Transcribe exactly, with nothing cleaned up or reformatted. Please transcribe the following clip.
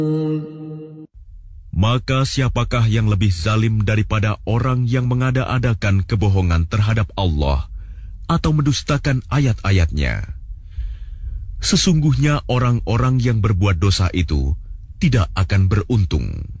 Maka siapakah yang lebih zalim daripada orang yang mengada-adakan kebohongan terhadap Allah atau mendustakan ayat-ayatnya? Sesungguhnya orang-orang yang berbuat dosa itu tidak akan beruntung.